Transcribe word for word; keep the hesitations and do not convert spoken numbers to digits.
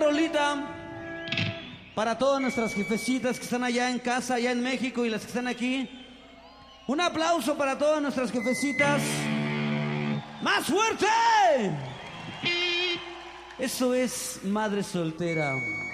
rolita para todas nuestras jefecitas que están allá en casa, allá en México, y las que están aquí. Un aplauso para todas nuestras jefecitas. ¡Más fuerte! Eso es Madre Soltera.